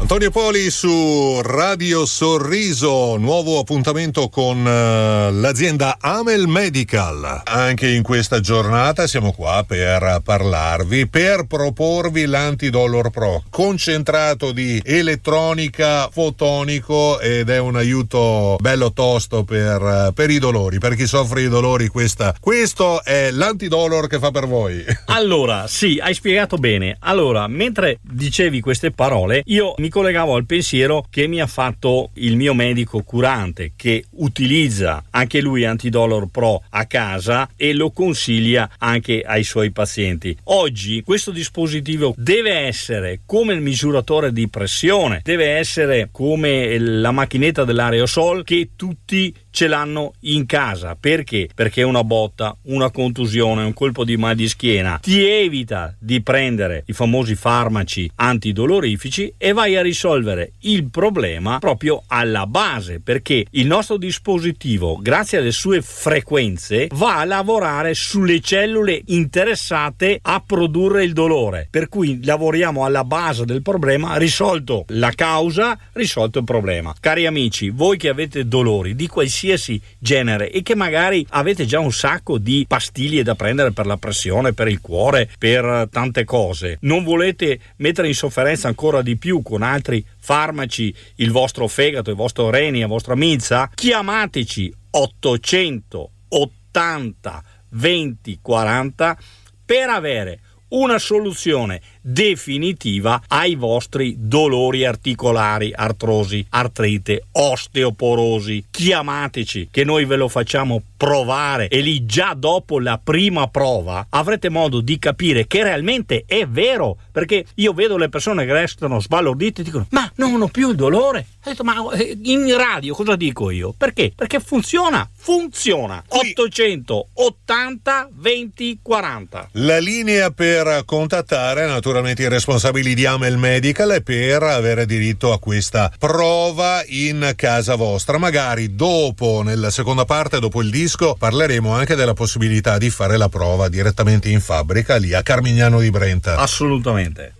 Antonio Poli su Radio Sorriso, nuovo appuntamento con l'azienda Amel Medical. Anche in questa giornata siamo qua per parlarvi, per proporvi l'Antidolor Pro, concentrato di elettronica, fotonico, ed è un aiuto bello tosto per i dolori, per chi soffre di dolori. Questo è l'Antidolor che fa per voi. Allora, sì, hai spiegato bene. Allora, mentre dicevi queste parole, io mi collegavo al pensiero che mi ha fatto il mio medico curante, che utilizza anche lui Antidolor Pro a casa e lo consiglia anche ai suoi pazienti. Oggi questo dispositivo deve essere come il misuratore di pressione, deve essere come la macchinetta dell'aerosol che tutti ce l'hanno in casa. Perché? Perché una botta, una contusione, un colpo di mal di schiena ti evita di prendere i famosi farmaci antidolorifici e vai a risolvere il problema proprio alla base, perché il nostro dispositivo, grazie alle sue frequenze, va a lavorare sulle cellule interessate a produrre il dolore, per cui lavoriamo alla base del problema. Risolto la causa, risolto il problema. Cari amici, voi che avete dolori di qualsiasi genere e che magari avete già un sacco di pastiglie da prendere per la pressione, per il cuore, per tante cose, non volete mettere in sofferenza ancora di più con altri farmaci il vostro fegato, il vostro reni, la vostra milza, chiamateci 880 20 40 per avere una soluzione definitiva ai vostri dolori articolari, artrosi, artrite, osteoporosi. Chiamateci che noi ve lo facciamo provare, e lì già dopo la prima prova avrete modo di capire che realmente è vero, perché io vedo le persone che restano sbalordite e dicono: ma non ho più il dolore. Ho detto: ma in radio cosa dico io? Perché? Perché funziona. 880 20 40. La linea per contattare naturalmente i responsabili di Amel Medical e per avere diritto a questa prova in casa vostra. Magari dopo, nella seconda parte, dopo il disco, parleremo anche della possibilità di fare la prova direttamente in fabbrica lì a Carmignano di Brenta. Assolutamente.